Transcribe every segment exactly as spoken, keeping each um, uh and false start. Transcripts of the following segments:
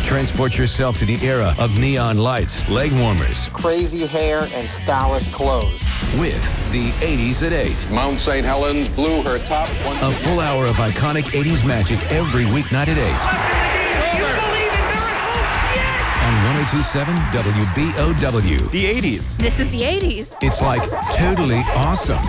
Transport yourself to the era of neon lights, leg warmers, crazy hair, and stylish clothes. With the eighties at eight. Mount Saint Helens blew her top one. A full hour of iconic eighties magic every weeknight at eight. You believe in miracles? Yes! On one oh two point seven W B O W. The eighties. This is the eighties. It's like totally awesome.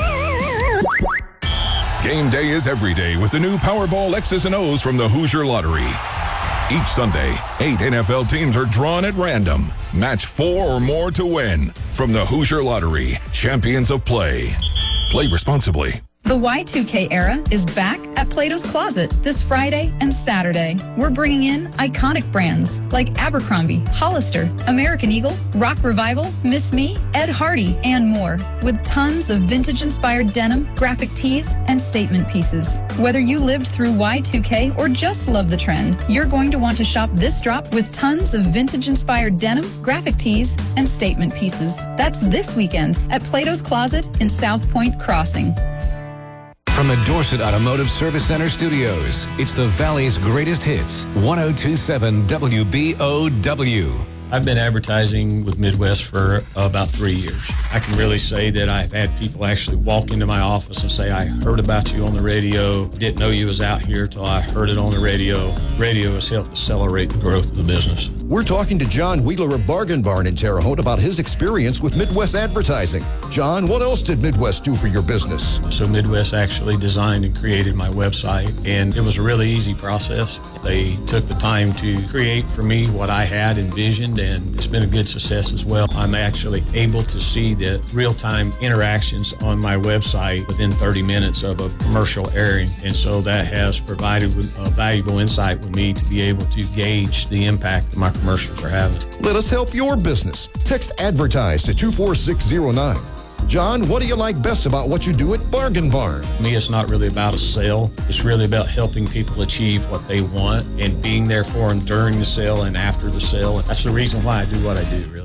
Game day is every day with the new Powerball X's and O's from the Hoosier Lottery. Each Sunday, eight N F L teams are drawn at random. Match four or more to win. From the Hoosier Lottery, champions of play. Play responsibly. The Y two K era is back at Plato's Closet this Friday and Saturday. We're bringing in iconic brands like Abercrombie, Hollister, American Eagle, Rock Revival, Miss Me, Ed Hardy, and more, with tons of vintage-inspired denim, graphic tees, and statement pieces. Whether you lived through Y two K or just love the trend, you're going to want to shop this drop with tons of vintage-inspired denim, graphic tees, and statement pieces. That's this weekend at Plato's Closet in South Point Crossing. From the Dorset Automotive Service Center studios, it's the Valley's greatest hits, one oh two point seven W B O W. I've been advertising with Midwest for about three years. I can really say that I've had people actually walk into my office and say, I heard about you on the radio, didn't know you was out here till I heard it on the radio. Radio has helped accelerate the growth of the business. We're talking to John Wheeler of Bargain Barn in Terre Haute about his experience with Midwest advertising. John, what else did Midwest do for your business? So Midwest actually designed and created my website, and it was a really easy process. They took the time to create for me what I had envisioned, and it's been a good success as well. I'm actually able to see the real-time interactions on my website within thirty minutes of a commercial airing, and so that has provided a valuable insight with me to be able to gauge the impact that my commercials are having. Let us help your business. Text ADVERTISE to two four six zero nine. John, what do you like best about what you do at Bargain Barn? For me, it's not really about a sale. It's really about helping people achieve what they want and being there for them during the sale and after the sale. That's the reason why I do what I do, really.